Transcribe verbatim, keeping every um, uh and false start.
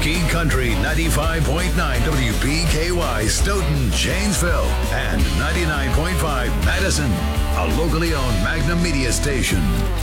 Talking Country ninety-five point nine W P K Y Stoughton, Janesville, and ninety-nine point five Madison, a locally owned Magnum Media station.